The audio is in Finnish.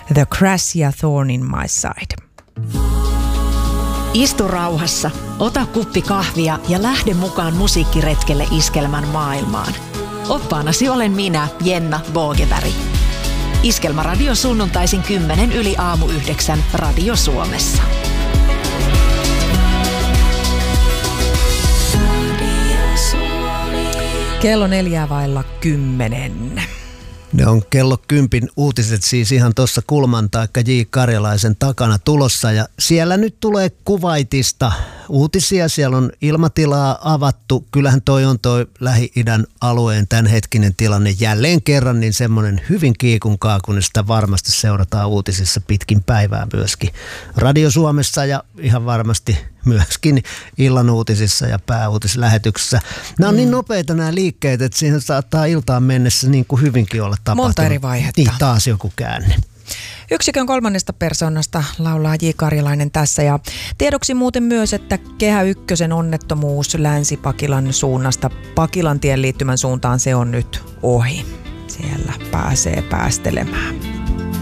The Crash ja Thorn in My Side. Istu rauhassa, ota kuppi kahvia ja lähde mukaan musiikkiretkelle Iskelmän maailmaan. Oppaanasi olen minä, Jenna Bogeberg. Iskelmäradio sunnuntaisin 8:10 Radio Suomessa. Kello 9:10. Ne on kello 10 uutiset siis ihan tuossa Kulman taikka J. Karjalaisen takana tulossa ja siellä nyt tulee Kuwaitista uutisia. Siellä on ilmatilaa avattu. Kyllähän toi Lähi-idän alueen tämänhetkinen tilanne jälleen kerran niin semmoinen hyvin kiikunkaa, kun sitä varmasti seurataan uutisissa pitkin päivää myöskin Radio Suomessa ja ihan varmasti myöskin illan uutisissa ja pääuutislähetyksessä. Nämä on niin nopeita nämä liikkeet, että siihen saattaa iltaan mennessä niin kuin hyvinkin olla tapahtunut. Monta eri vaihetta. Niin, taas joku käänne. Yksikön 3. persoonasta laulaa J. Karjalainen tässä ja tiedoksi muuten myös, että Kehä Ykkösen onnettomuus Länsi-Pakilan suunnasta Pakilantien liittymän suuntaan se on nyt ohi. Siellä pääsee päästelemään.